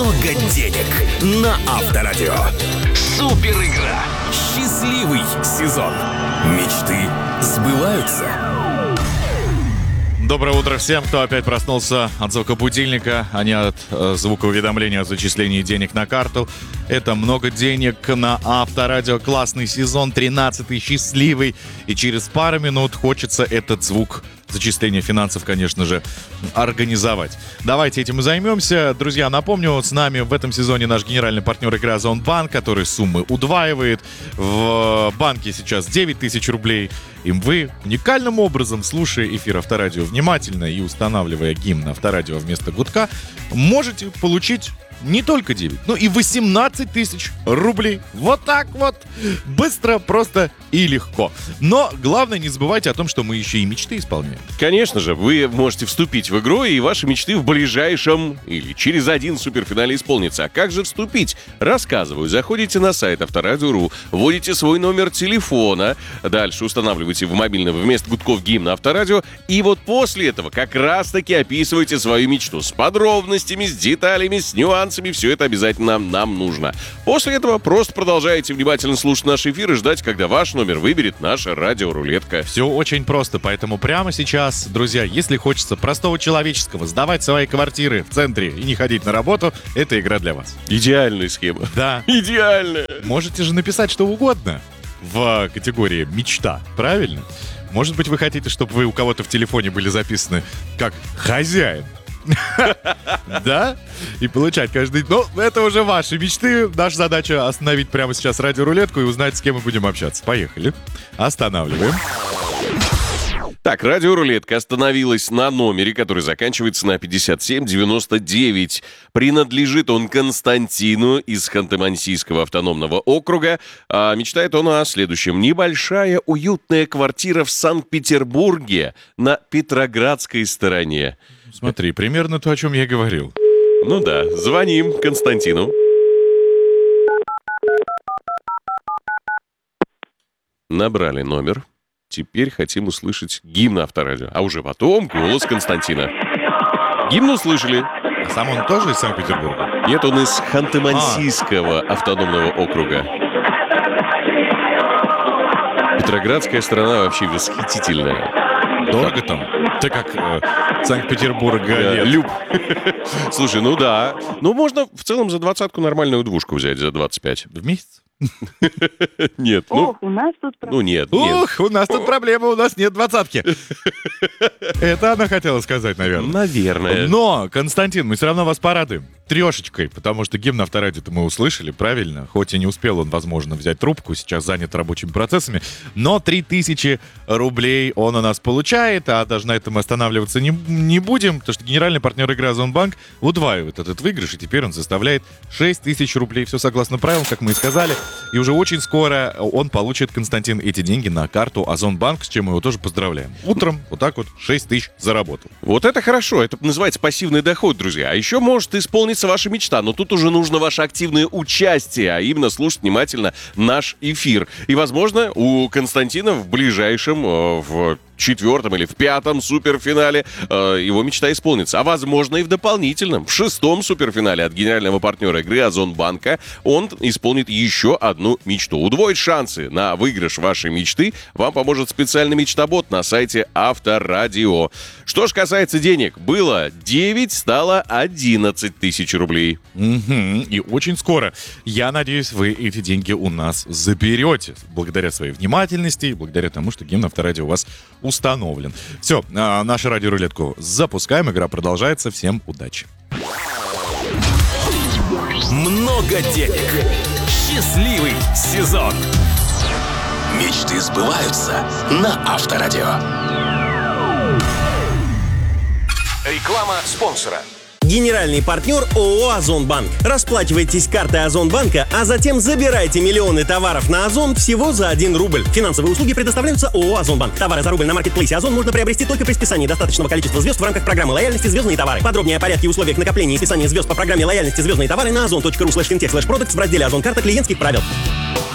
много денег на Авторадио. Супер игра. Счастливый сезон. Мечты сбываются. Доброе утро всем, кто опять проснулся от звука будильника, а не от звука уведомления о зачислении денег на карту. Это много денег на Авторадио. Классный сезон, 13-й, счастливый. И через пару минут хочется этот звук зачисления финансов, конечно же, организовать. Давайте этим и займемся. Друзья, напомню, с нами в этом сезоне наш генеральный партнер игры Озонбанк, который суммы удваивает. В банке сейчас 9 тысяч рублей. И вы уникальным образом, слушая эфир Авторадио внимательно и устанавливая гимн Авторадио вместо гудка, можете получить не только 9, но и 18 тысяч рублей. Вот так вот. Быстро, просто и легко. Но главное, не забывайте о том, что мы еще и мечты исполняем. Конечно же, вы можете вступить в игру, и ваши мечты в ближайшем или через один суперфинале исполнятся. А как же вступить? Рассказываю. Заходите на сайт Авторадио.ру, вводите свой номер телефона, дальше устанавливаете в мобильном вместо гудков гимн Авторадио, и вот после этого как раз-таки описывайте свою мечту с подробностями, с деталями, с нюансами. Все это обязательно нам нужно. После этого просто продолжаете внимательно слушать наш эфир и ждать, когда ваш номер выберет наша радиорулетка. Все очень просто, поэтому прямо сейчас, друзья, если хочется простого человеческого, сдавать свои квартиры в центре и не ходить на работу, это игра для вас. Идеальная схема. Да. Идеальная. Можете же написать что угодно в категории «Мечта», правильно? Может быть, вы хотите, чтобы вы у кого-то в телефоне были записаны как «хозяин». Да? И получать каждый... Ну, это уже ваши мечты. Наша задача остановить прямо сейчас радиорулетку и узнать, с кем мы будем общаться. Поехали. Останавливаем. Так, радиорулетка остановилась на номере, который заканчивается на 5799. Принадлежит он Константину из Ханты-Мансийского автономного округа. А мечтает он о следующем. Небольшая уютная квартира в Санкт-Петербурге на Петроградской стороне. Смотри, примерно то, о чем я и говорил. Ну да, звоним Константину. Набрали номер. Теперь хотим услышать гимн Авторадио, а уже потом голос Константина. Гимн услышали. А сам он тоже из Санкт-Петербурга? Нет, он из Ханты-Мансийского автономного округа. Петроградская страна вообще восхитительная. Дорого там? Ты как Санкт-Петербург, Люб. Слушай, ну да. Ну, можно в целом за 20-ку нормальную двушку взять, за 25. В месяц? Нет. Ох, у нас тут Ну, нет. Ух, у нас тут проблема, у нас нет 20-ки. Это она хотела сказать, наверное. Наверное. Но, Константин, мы все равно вас порадуем. Трешечкой, потому что гимн Авторадио-то мы услышали, правильно? Хоть и не успел он, возможно, взять трубку, сейчас занят рабочими процессами, но 3000 рублей он у нас получает, а даже на этом останавливаться не будем, потому что генеральный партнер игры Озонбанк удваивает этот выигрыш, и теперь он составляет 6000 рублей. Все согласно правилам, как мы и сказали. И уже очень скоро он получит, Константин, эти деньги на карту Озонбанк, с чем мы его тоже поздравляем. Утром вот так вот 6000 заработал. Вот это хорошо, это называется пассивный доход, друзья. А еще может исполниться ваша мечта, но тут уже нужно ваше активное участие, а именно слушать внимательно наш эфир. И, возможно, у Константина в ближайшем, в 4-м или в 5-м суперфинале его мечта исполнится. А возможно и в дополнительном, в 6-м суперфинале от генерального партнера игры Озонбанка он исполнит еще одну мечту. Удвоить шансы на выигрыш вашей мечты вам поможет специальный мечтобот на сайте Авторадио. Что ж касается денег, было 9, стало 11 тысяч рублей. И очень скоро, я надеюсь, вы эти деньги у нас заберете. Благодаря своей внимательности и благодаря тому, что гимн Авторадио у вас установлен. Все, нашу радиорулетку запускаем, игра продолжается. Всем удачи. Много денег. Счастливый сезон. Мечты сбываются на Авторадио. Реклама спонсора. Генеральный партнер ООО «Озонбанк». Расплачивайтесь картой Озонбанка, а затем забирайте миллионы товаров на Озон всего за 1 рубль. Финансовые услуги предоставляются ООО «Озонбанк». Товары за рубль на маркетплейсе Озон можно приобрести только при списании достаточного количества звезд в рамках программы лояльности «Звездные товары». Подробнее о порядке и условиях накопления и списания звезд по программе лояльности «Звездные товары» на озон.ру/fintech/products в разделе «Озон. Карта клиентских правил».